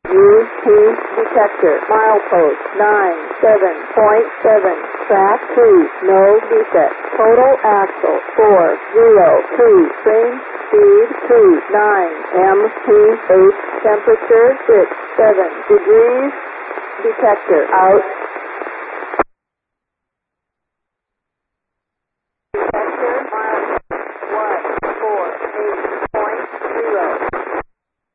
UP detector. Milepost 97.7. Track 2. No defect. Total axle 402. Train speed 29 mph. Temperature 67 degrees. Detector out.